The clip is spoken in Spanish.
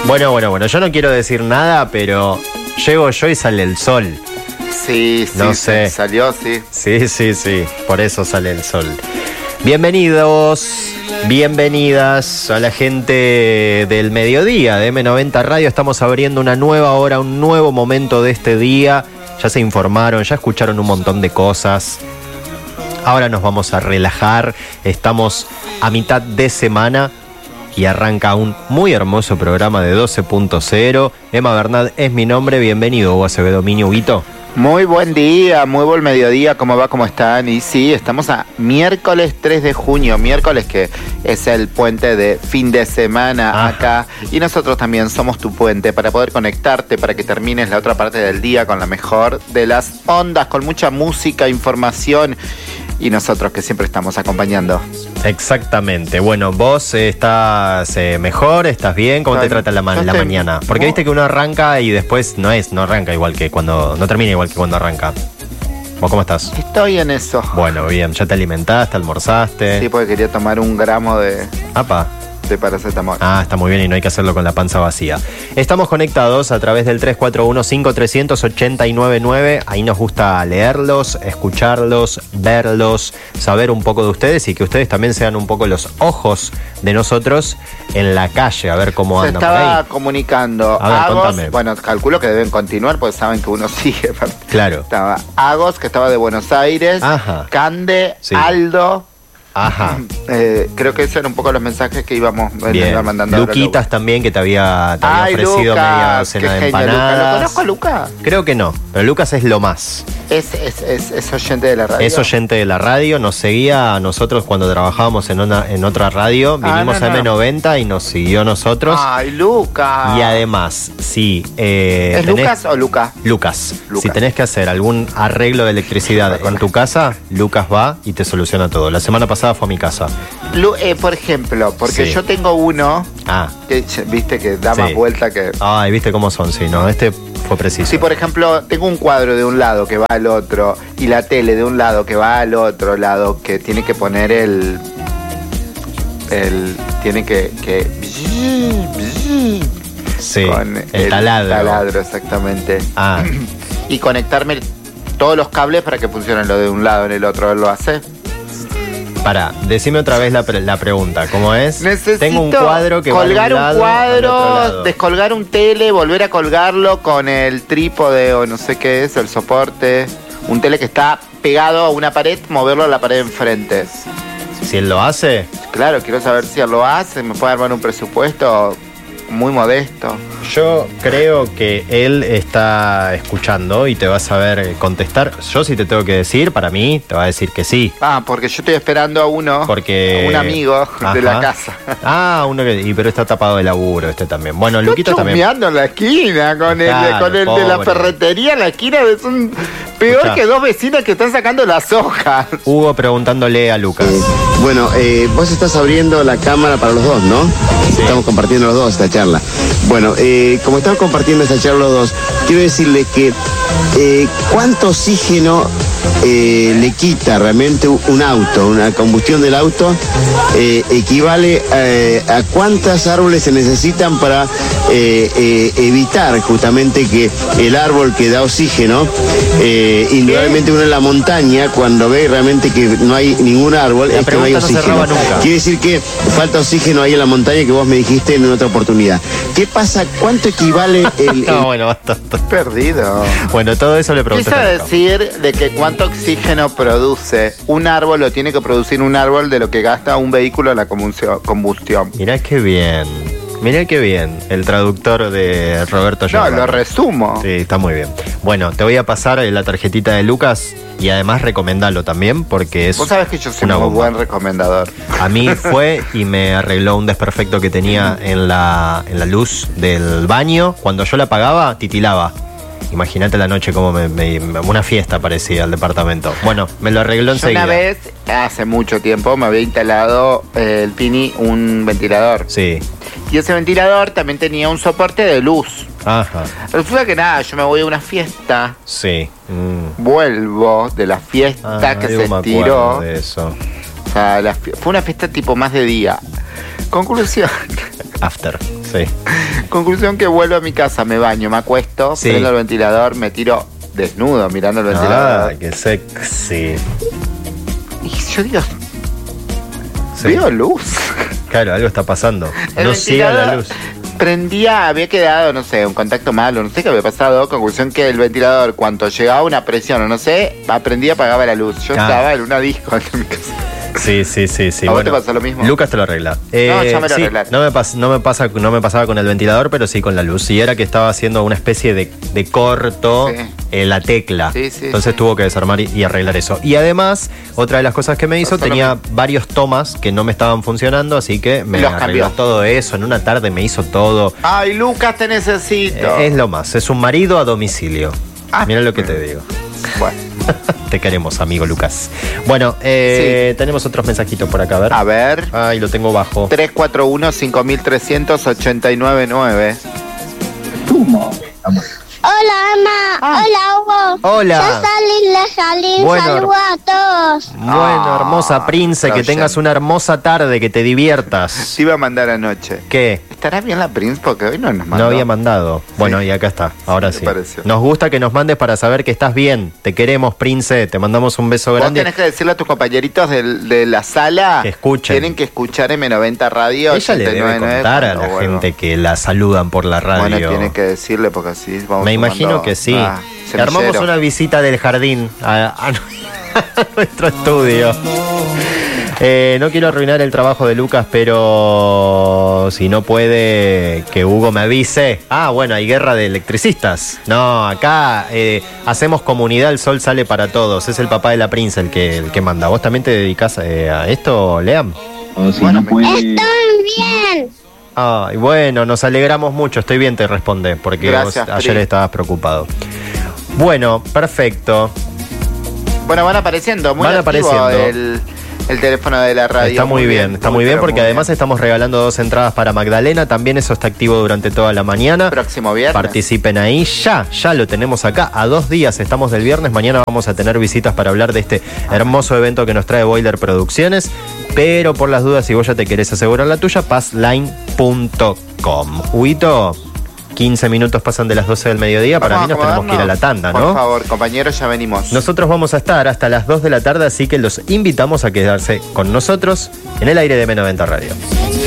Bueno, yo no quiero decir nada, pero llego yo y sale el sol. Sí, No sé. Salió, sí. Sí, por eso sale el sol. Bienvenidos, bienvenidas a la gente del mediodía de M90 Radio. Estamos abriendo una nueva hora, un nuevo momento de este día. Ya se informaron, ya escucharon un montón de cosas. Ahora nos vamos a relajar. Estamos a mitad de semana y arranca un muy hermoso programa de 12.0. Emma Bernat es mi nombre. Bienvenido, Hugo Acevedo, Mini Huguito. Muy buen día, muy buen mediodía, ¿cómo va? ¿Cómo están? Y sí, estamos a miércoles 3 de junio, miércoles que es el puente de fin de semana acá. Y nosotros también somos tu puente para poder conectarte, para que termines la otra parte del día con la mejor de las ondas, con mucha música, información y nosotros que siempre estamos acompañando. Exactamente. Bueno, vos estás mejor, estás bien. ¿Cómo te trata la mañana? Porque viste que uno arranca y después no arranca igual que cuando, no termina igual que cuando arranca. ¿Vos cómo estás? Estoy en eso. Bueno, bien. ¿Ya te alimentaste, almorzaste? Sí, porque quería tomar un gramo de paracetamol. Está muy bien y no hay que hacerlo con la panza vacía. Estamos conectados a través del 341-5300-899. Ahí nos gusta leerlos, escucharlos, verlos, saber un poco de ustedes y que ustedes también sean un poco los ojos de nosotros en la calle, a ver cómo andan. Se estaba comunicando. A ver, Agos, contame. bueno, calculo que deben continuar porque saben que uno sigue. Claro. Estaba Agos, que estaba de Buenos Aires. Ajá. Cande, Sí. Aldo. Ajá. Creo que esos eran un poco los mensajes que íbamos Bien. mandando. Luquitas también, que te había ofrecido Luca, media docena de empanadas. Luca. ¿Lo conozco a Luca? Creo que no, pero Lucas es lo más. Es oyente de la radio. Es oyente de la radio, nos seguía a nosotros cuando trabajábamos en otra radio, vinimos a M90 y nos siguió a nosotros. ¡Ay, Luca! Y además, sí. ¿Es Lucas o Luca? Lucas. Si tenés que hacer algún arreglo de electricidad en tu casa, Lucas va y te soluciona todo. La semana pasada fue a mi casa. Por ejemplo, porque Sí. yo tengo uno que, viste, que da más vuelta que... Ay, viste cómo son, sí, no, este fue preciso. Sí, por ejemplo, tengo un cuadro de un lado que va al otro y la tele de un lado que va al otro lado, que tiene que poner tiene que sí, con el taladro. taladro, exactamente. Y conectarme todos los cables para que funcionen lo de un lado en el otro. ¿Lo hace? Pará, decime otra vez la pregunta, ¿cómo es? Necesito tengo un cuadro que colgar va de un lado un al otro cuadro, lado. descolgar un tele, volver a colgarlo con el trípode o no sé qué es, el soporte. Un tele que está pegado a una pared, moverlo a la pared enfrente. Si él lo hace, Claro, quiero saber si él lo hace, me puede armar un presupuesto muy modesto. yo creo que él está escuchando y te va a saber contestar. Yo si te tengo que decir, para mí, te va a decir que sí. Porque yo estoy esperando a uno, Porque... a un amigo de la Ajá. casa. Uno que... pero está tapado de laburo este también. Bueno, Luquito también. Chusmeando en la esquina con Claro, el de la pobre. ferretería en la esquina. Es un peor Escuchá. que dos vecinas que están sacando las hojas. Hugo preguntándole a Lucas. Bueno, vos estás abriendo la cámara para los dos, ¿no? Sí. Estamos compartiendo los dos esta charla. Bueno, como estamos compartiendo esta charla los dos, quiero decirle que ¿cuánto oxígeno le quita realmente un auto, una combustión del auto? Equivale a cuántos árboles se necesitan para evitar justamente que el árbol que da oxígeno, indudablemente uno en la montaña, cuando ve realmente que no hay ningún árbol, La es que no hay pregunta no se oxígeno. roba nunca. Quiere decir que falta oxígeno ahí en la montaña que vos me dijiste en otra oportunidad. ¿Qué pasa? ¿Cuánto equivale el No, bueno, basta. Perdido. Bueno, todo eso le pregunté. Quiso decir de que cuánto oxígeno produce un árbol, lo tiene que producir un árbol de lo que gasta un vehículo en la combustión. Mirá qué bien. Mirá qué bien. El traductor de Roberto No, Giordano. lo resumo. Sí, está muy bien. Bueno, te voy a pasar la tarjetita de Lucas y además recomendalo también porque es Vos sabés que yo soy una muy bomba. buen recomendador. A mí fue y me arregló un desperfecto que tenía en la luz del baño. Cuando yo la apagaba, titilaba. Imagínate la noche como una fiesta parecía el departamento. Bueno, me lo arregló Yo enseguida. una vez, hace mucho tiempo, me había instalado el Pini un ventilador. Sí. Y ese ventilador también tenía un soporte de luz. Ajá. Resulta que nada, yo me voy a una fiesta, Sí. vuelvo de la fiesta que se me acuerdo estiró. de eso. O sea, fue una fiesta tipo más de día. Conclusión. After, sí. Conclusión que vuelvo a mi casa, me baño, me acuesto, Sí. prendo el ventilador, me tiro desnudo mirando el Ah, ventilador. qué sexy. Y yo digo, Sí. veo luz. Claro, algo está pasando. El No siga la ventilador luz. Prendía, había quedado, no sé, un contacto malo, no sé qué había pasado. Conclusión que el ventilador, cuando llegaba una presión o no sé, prendía, apagaba la luz. Yo estaba en una disco en mi casa. Sí. ¿A vos te pasó lo mismo? Lucas te lo arregla. No, ya me lo sí, arreglaron. no me pasaba con el ventilador, pero sí con la luz. Y era que estaba haciendo una especie de corto Sí. en la tecla. Sí, sí, Entonces sí. tuvo que desarmar y arreglar eso. Y además, otra de las cosas que me hizo, Pasó lo tenía mismo. varios tomas que no me estaban funcionando, así que me Los arregló cambió. todo eso. En una tarde me hizo todo. Ay, Lucas, te necesito. Es lo más, es un marido a domicilio. Ah. Mira lo que te digo. Bueno, Te queremos, amigo Lucas. Bueno, tenemos otros mensajitos por acá, a ver. a ver. Ay, lo tengo bajo. 341-5300-899. Hola, Emma. Hola, Hugo. Hola. Ya salí. Bueno, Saludos a todos. Bueno, hermosa Prince, que Roger. tengas una hermosa tarde, que te diviertas. Te iba a mandar anoche. ¿Qué? ¿Estará bien la Prince? Porque hoy no nos mandó. No había mandado. Bueno, y acá está, ahora ¿qué sí. te pareció? Nos gusta que nos mandes para saber que estás bien. Te queremos, Prince. Te mandamos un beso Vos grande. tenés que decirle a tus compañeritos de la sala Que escuchen. Tienen que escuchar M90 Radio. Ella le debe 89.9, contar a la cuando vuelva. gente que la saludan por la radio. Bueno, tiene que decirle porque así vamos Me imagino sumando. que sí. Semillero. Armamos una visita del jardín a nuestro estudio. No quiero arruinar el trabajo de Lucas, pero si no puede, que Hugo me avise. Ah, bueno, hay guerra de electricistas. No, acá hacemos comunidad, el sol sale para todos. Es el papá de la Prince el que manda. ¿Vos también te dedicás a esto, Leam? Bueno, Estoy bien. Ay, bueno, nos alegramos mucho. Estoy bien, te responde, porque Gracias, vos ayer Pri. estabas preocupado. Bueno, perfecto. Bueno, van apareciendo. Muy Van activo apareciendo. el teléfono de la radio. Está muy bien, está muy bien pero porque muy además bien. estamos regalando 2 entradas para Magdalena. También eso está activo durante toda la mañana. Próximo viernes. Participen ahí, ya lo tenemos acá. A 2 días estamos del viernes. Mañana vamos a tener visitas para hablar de este hermoso evento que nos trae Boiler Producciones. Pero por las dudas, si vos ya te querés asegurar la tuya, passline.com. Huito, 15 minutos pasan de las 12 del mediodía. Para Vamos mí a nos tenemos que ir a la acomodarnos. tanda, ¿no? Por favor, compañeros, ya venimos. Nosotros vamos a estar hasta las 2 de la tarde, así que los invitamos a quedarse con nosotros en el aire de M90 Radio.